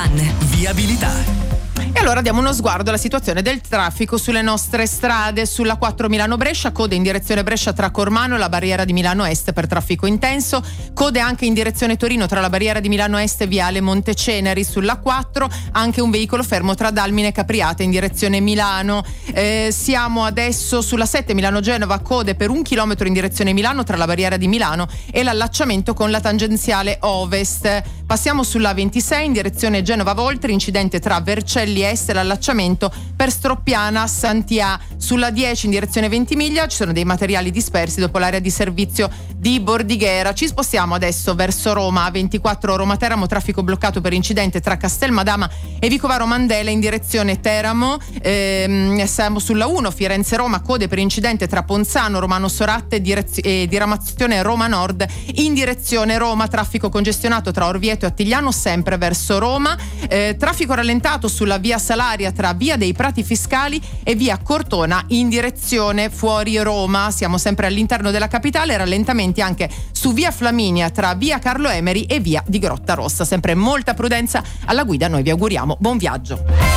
One. Viabilità. E allora diamo uno sguardo alla situazione del traffico sulle nostre strade. Sulla 4 Milano-Brescia, code in direzione Brescia tra Cormano e la barriera di Milano Est per traffico intenso, code anche in direzione Torino tra la barriera di Milano Est e viale Monteceneri. Sulla 4 anche un veicolo fermo tra Dalmine e Capriate in direzione Milano. Siamo adesso sulla 7 Milano-Genova, code per 1 chilometro in direzione Milano tra la barriera di Milano e l'allacciamento con la tangenziale Ovest. Passiamo sulla 26 in direzione Genova-Voltri, incidente tra Vercelli Est e l'allacciamento per Stroppiana Santià. Sulla 10 in direzione Ventimiglia ci sono dei materiali dispersi dopo l'area di servizio di Bordighera. Ci spostiamo adesso verso Roma, 24 Roma-Teramo, traffico bloccato per incidente tra Castelmadama e Vicovaro Mandela in direzione Teramo. Siamo sulla 1 Firenze-Roma, code per incidente tra Ponzano, Romano Soratte e diramazione Roma Nord in direzione Roma, traffico congestionato tra Orvieto e Attigliano sempre verso Roma. Traffico rallentato sulla via Salaria tra via dei Prati Fiscali e via Cortona in direzione fuori Roma. Siamo sempre all'interno della capitale, rallentamenti anche su via Flaminia tra via Carlo Emeri e via di Grotta Rossa. Sempre molta prudenza alla guida, noi vi auguriamo buon viaggio.